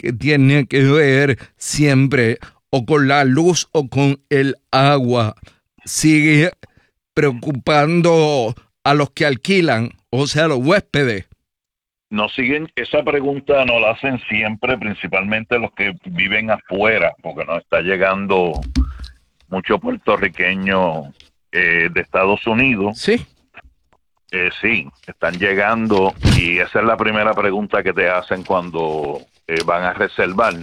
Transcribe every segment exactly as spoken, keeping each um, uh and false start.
que tiene que ver siempre o con la luz o con el agua, sigue preocupando a los que alquilan, o sea, a los huéspedes. No siguen, esa pregunta no la hacen siempre, principalmente los que viven afuera, porque nos está llegando mucho puertorriqueño eh, de Estados Unidos. Sí. Eh, sí, están llegando y esa es la primera pregunta que te hacen cuando eh, van a reservar.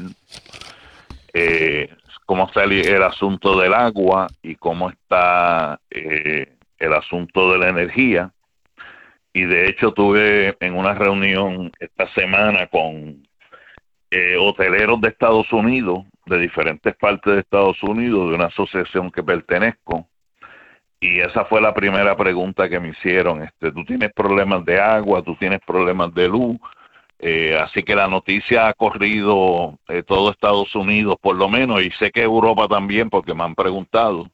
Eh, ¿Cómo está el, el asunto del agua y cómo está eh, el asunto de la energía? Y de hecho tuve en una reunión esta semana con eh, hoteleros de Estados Unidos, de diferentes partes de Estados Unidos, de una asociación que pertenezco, y esa fue la primera pregunta que me hicieron. Este, tú tienes problemas de agua, tú tienes problemas de luz, eh, así que la noticia ha corrido eh, todo Estados Unidos por lo menos, y sé que Europa también porque me han preguntado.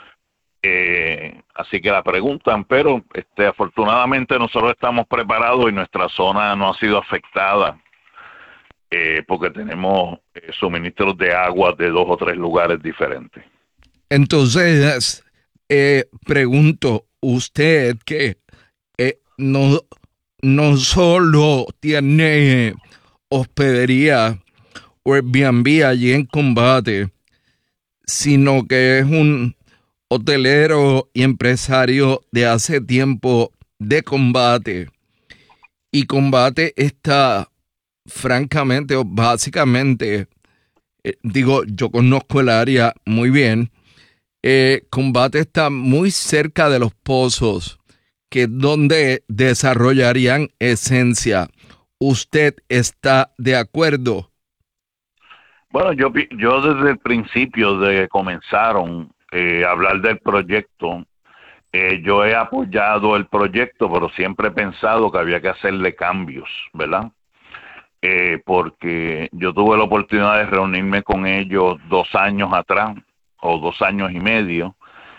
Eh, así que la preguntan, pero este, afortunadamente nosotros estamos preparados y nuestra zona no ha sido afectada eh, porque tenemos eh, suministros de agua de dos o tres lugares diferentes. Entonces, eh, pregunto, usted que eh, no, no solo tiene hospedería o Airbnb allí en Combate, sino que es un hotelero y empresario de hace tiempo de Combate. Y Combate está, francamente o básicamente, eh, digo, yo conozco el área muy bien. Eh, Combate está muy cerca de Los Pozos, que es donde desarrollarían Esencia. ¿Usted está de acuerdo? Bueno, yo, pi- yo desde el principio de que comenzaron eh, a hablar del proyecto, eh, yo he apoyado el proyecto, pero siempre he pensado que había que hacerle cambios, ¿verdad? Eh, porque yo tuve la oportunidad de reunirme con ellos dos años atrás, o dos años y medio,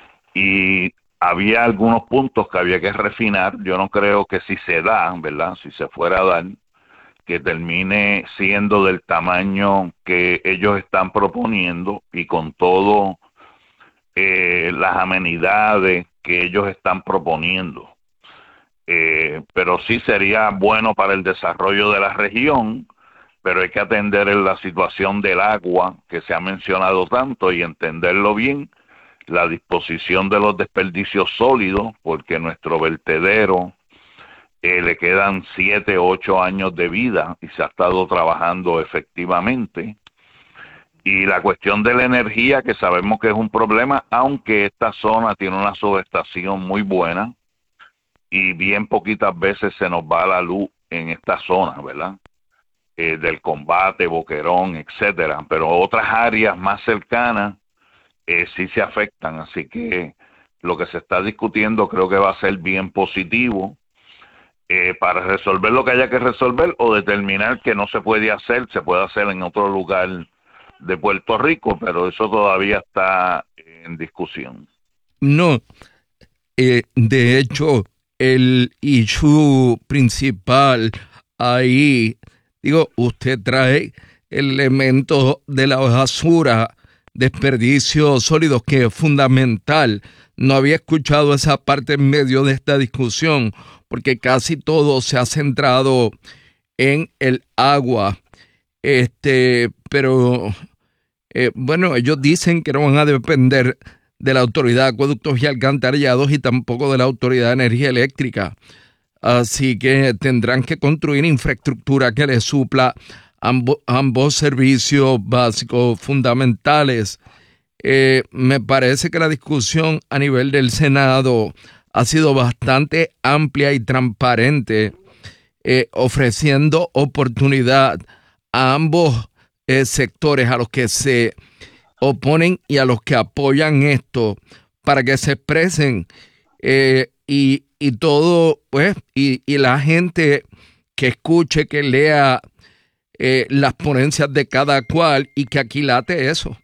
y había algunos puntos que había que refinar. Yo no creo que si se da, ¿verdad? Si se fuera a dar, que termine siendo del tamaño que ellos están proponiendo y con todo eh, las amenidades que ellos están proponiendo. Eh, pero sí sería bueno para el desarrollo de la región, pero hay que atender en la situación del agua que se ha mencionado tanto y entenderlo bien, la disposición de los desperdicios sólidos, porque nuestro vertedero eh, le quedan siete, ocho años de vida y se ha estado trabajando efectivamente. Y la cuestión de la energía, que sabemos que es un problema, aunque esta zona tiene una subestación muy buena y bien poquitas veces se nos va la luz en esta zona, ¿verdad? Eh, del Combate, Boquerón, etcétera. Pero otras áreas más cercanas eh, sí se afectan, así que lo que se está discutiendo creo que va a ser bien positivo. Eh, para resolver lo que haya que resolver o determinar que no se puede hacer, se puede hacer en otro lugar de Puerto Rico, pero eso todavía está en discusión. No, eh, de hecho, el issue principal ahí, digo, usted trae el elemento de la basura, desperdicios sólidos, que es fundamental. No había escuchado esa parte en medio de esta discusión, porque casi todo se ha centrado en el agua. Este, pero eh, bueno, ellos dicen que no van a depender de la Autoridad de Acueductos y Alcantarillados y tampoco de la Autoridad de Energía Eléctrica. Así que tendrán que construir infraestructura que les supla ambos, ambos servicios básicos fundamentales. Eh, me parece que la discusión a nivel del Senado ha sido bastante amplia y transparente, eh, ofreciendo oportunidad a ambos eh, sectores, a los que se oponen y a los que apoyan esto, para que se expresen, eh, y, y todo, pues, y, y la gente que escuche, que lea eh, las ponencias de cada cual y que aquilate eso.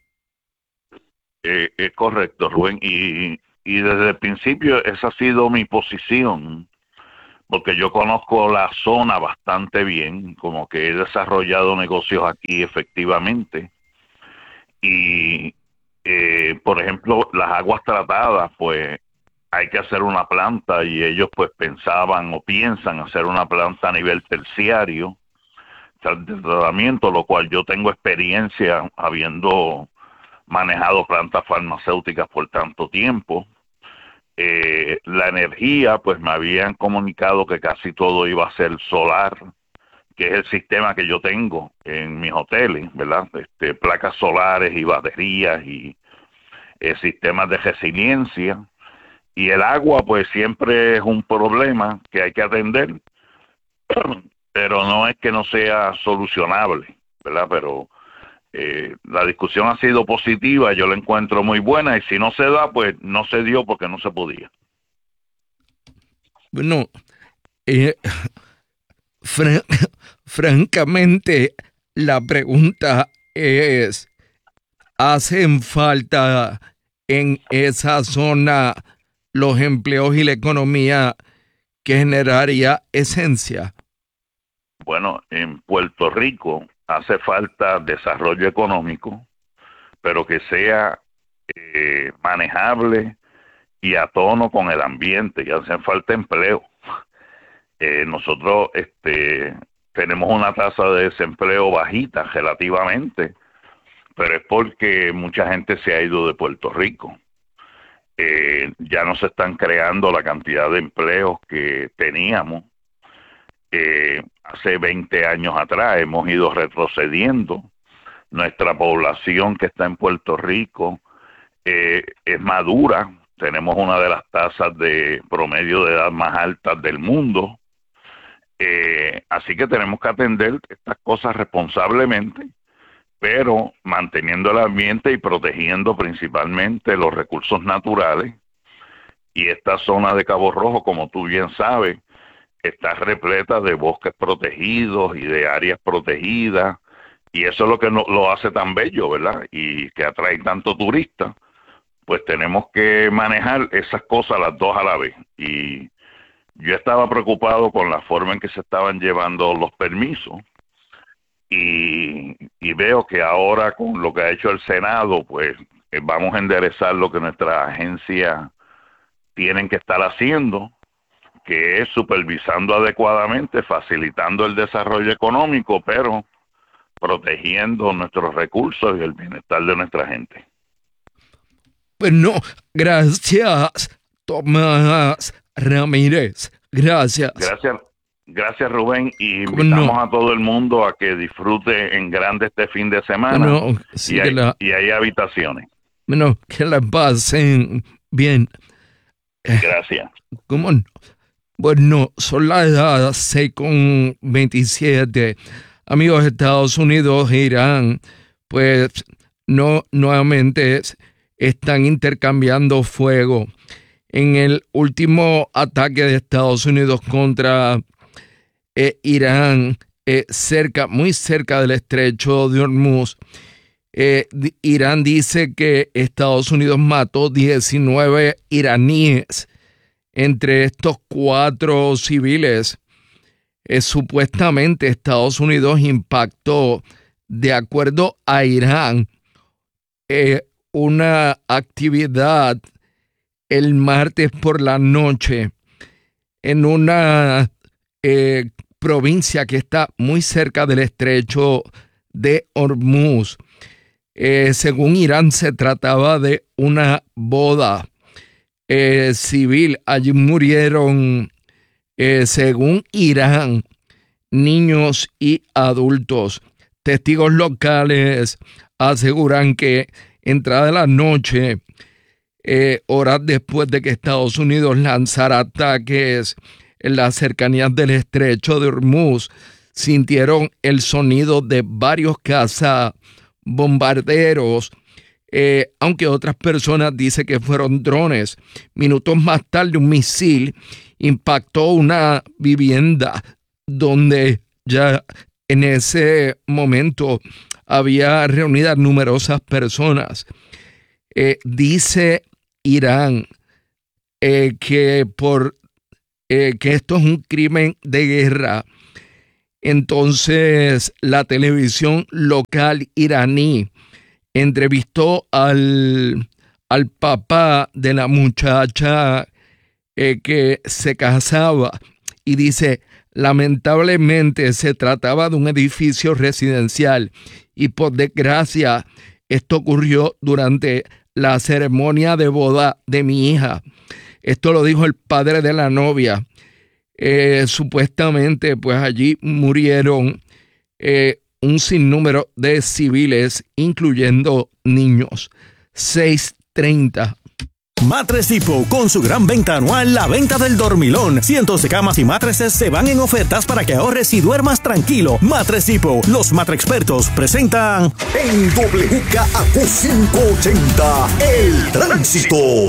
Eh, es correcto, Rubén, y, y desde el principio esa ha sido mi posición, porque yo conozco la zona bastante bien, como que he desarrollado negocios aquí efectivamente. Y, eh, por ejemplo, las aguas tratadas, pues hay que hacer una planta y ellos pues pensaban o piensan hacer una planta a nivel terciario de tratamiento, lo cual yo tengo experiencia habiendo manejado plantas farmacéuticas por tanto tiempo. Eh, la energía, pues me habían comunicado que casi todo iba a ser solar, que es el sistema que yo tengo en mis hoteles, ¿verdad? Este, placas solares y baterías y eh, sistemas de resiliencia. Y el agua, pues siempre es un problema que hay que atender, pero no es que no sea solucionable, ¿verdad? Pero eh, la discusión ha sido positiva, yo la encuentro muy buena, y si no se da, pues no se dio porque no se podía. Bueno, eh, fran francamente, la pregunta es, ¿hacen falta en esa zona los empleos y la economía que generaría Esencia? Bueno, en Puerto Rico hace falta desarrollo económico, pero que sea eh, manejable y a tono con el ambiente, y hacen falta empleo. Eh, nosotros este, tenemos una tasa de desempleo bajita relativamente, pero es porque mucha gente se ha ido de Puerto Rico. Eh, ya no se están creando la cantidad de empleos que teníamos. Eh, hace veinte años atrás hemos ido retrocediendo. Nuestra población que está en Puerto Rico eh, es madura. Tenemos una de las tasas de promedio de edad más altas del mundo. Eh, así que tenemos que atender estas cosas responsablemente, pero manteniendo el ambiente y protegiendo principalmente los recursos naturales. Y esta zona de Cabo Rojo, como tú bien sabes, está repleta de bosques protegidos y de áreas protegidas, y eso es lo que no, lo hace tan bello, ¿verdad? Y que atrae tanto turista. Pues tenemos que manejar esas cosas las dos a la vez. Y yo estaba preocupado con la forma en que se estaban llevando los permisos, y, y veo que ahora con lo que ha hecho el Senado, pues eh, vamos a enderezar lo que nuestras agencias tienen que estar haciendo, que es supervisando adecuadamente, facilitando el desarrollo económico, pero protegiendo nuestros recursos y el bienestar de nuestra gente. Pues no, gracias, Tomás Ramírez. Gracias. Gracias, gracias Rubén, y invitamos no? a todo el mundo a que disfrute en grande este fin de semana. No, sí y, hay, la... y hay habitaciones. Bueno, que la pasen bien. Gracias. ¿Cómo no? Bueno, son las seis con veintisiete. Amigos, Estados Unidos e Irán, pues no nuevamente están intercambiando fuego. En el último ataque de Estados Unidos contra eh, Irán, eh, cerca, muy cerca del estrecho de Hormuz, eh, Irán dice que Estados Unidos mató diecinueve iraníes. Entre estos cuatro civiles, eh, supuestamente Estados Unidos impactó, de acuerdo a Irán, eh, una actividad el martes por la noche en una eh, provincia que está muy cerca del estrecho de Hormuz. Eh, según Irán, se trataba de una boda Eh, civil. Allí murieron, eh, según Irán, niños y adultos. Testigos locales aseguran que entrada la noche, eh, horas después de que Estados Unidos lanzara ataques en las cercanías del estrecho de Hormuz, sintieron el sonido de varios cazabombarderos. Eh, aunque otras personas dicen que fueron drones. Minutos más tarde, un misil impactó una vivienda donde ya en ese momento había reunidas numerosas personas. Eh, dice Irán eh, que por eh, que esto es un crimen de guerra. Entonces la televisión local iraní entrevistó al, al papá de la muchacha eh, que se casaba y dice, lamentablemente se trataba de un edificio residencial y por desgracia esto ocurrió durante la ceremonia de boda de mi hija. Esto lo dijo el padre de la novia. Eh, supuestamente pues allí murieron eh, un sinnúmero de civiles, incluyendo niños. seiscientos treinta. Matres Depot, con su gran venta anual, la venta del dormilón. Cientos de camas y matrices se van en ofertas para que ahorres y duermas tranquilo. Matres Depot, los matrexpertos presentan en W K A Q quinientos ochenta, El Tránsito.